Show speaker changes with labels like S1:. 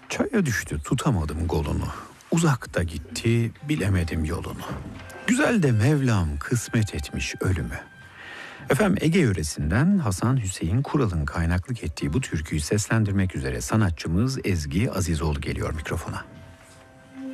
S1: Çaya düştü tutamadım golunu. Uzakta gitti bilemedim yolunu. Güzel de Mevlam kısmet etmiş ölümü. Efendim Ege yöresinden Hasan Hüseyin Kural'ın kaynaklık ettiği bu türküyü seslendirmek üzere sanatçımız Ezgi Azizoğlu geliyor mikrofona.